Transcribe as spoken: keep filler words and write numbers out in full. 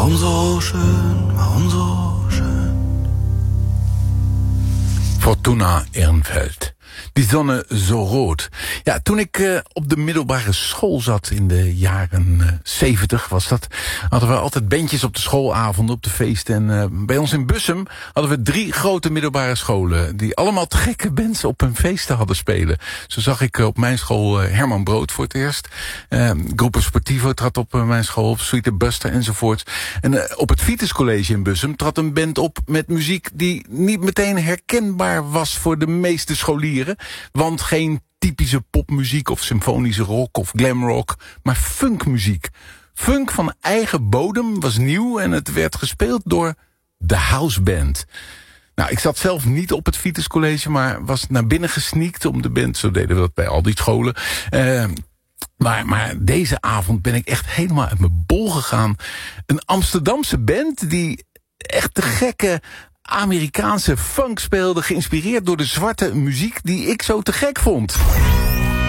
warum so schön, warum so schön. Fortuna Ehrenfeld. Die zonne zo rood. Ja, toen ik uh, op de middelbare school zat in de jaren zeventig uh, was dat, hadden we altijd bandjes op de schoolavonden, op de feesten. En uh, bij ons in Bussum hadden we drie grote middelbare scholen die allemaal te gekke bands op hun feesten hadden spelen. Zo zag ik uh, op mijn school uh, Herman Brood voor het eerst. Uh, Grupo Sportivo trad op uh, mijn school op, Sweeter Buster enzovoort. En uh, op het Vitus College in Bussum trad een band op met muziek die niet meteen herkenbaar was voor de meeste scholieren. Want geen typische popmuziek of symfonische rock of glamrock, maar funkmuziek. Funk van eigen bodem was nieuw en het werd gespeeld door de House Band. Nou, ik zat zelf niet op het Vitus College, maar was naar binnen gesneakt om de band. Zo deden we dat bij al die scholen. Uh, Maar, maar deze avond ben ik echt helemaal uit mijn bol gegaan. Een Amsterdamse band die echt te gekke Amerikaanse funk speelde, geïnspireerd door de zwarte muziek die ik zo te gek vond.